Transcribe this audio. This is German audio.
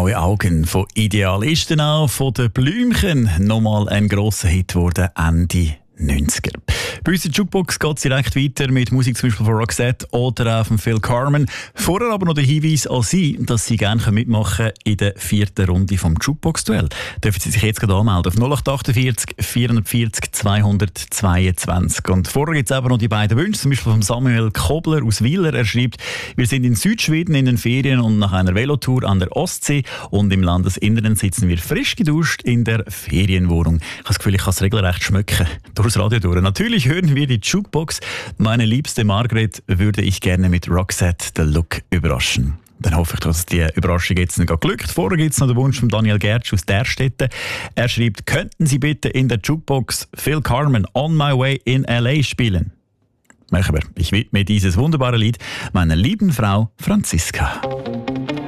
Blaue Augen von Idealistenau von den Blümchen. Nochmal ein grosser Hit geworden Ende 90er. Bei uns in der Jukebox geht es direkt weiter mit Musik zum Beispiel von Roxette oder auch von Phil Carmen. Vorher aber noch der Hinweis an Sie, dass Sie gerne mitmachen können in der 4. Runde vom Jukebox-Duell. Dürfen Sie sich jetzt gerade anmelden auf 0848 440 222. Und vorher gibt es aber noch die beiden Wünsche, zum Beispiel von Samuel Kobler aus Wieler. Er schreibt: Wir sind in Südschweden in den Ferien und nach einer Velotour an der Ostsee und im Landesinneren sitzen wir frisch geduscht in der Ferienwohnung. Ich habe das Gefühl, ich kann es regelrecht schmecken. Durchs Radio durch. Natürlich hören wir die Jukebox. Meine liebste Margret würde ich gerne mit Roxette The Look überraschen. Dann hoffe ich, dass die Überraschung jetzt nicht glückt. Vorher gibt es noch den Wunsch von Daniel Gertsch aus Därstetten. Er schreibt: Könnten Sie bitte in der Jukebox Phil Carmen On My Way in L.A. spielen? Machen wir. Ich widme dieses wunderbare Lied meiner lieben Frau Franziska.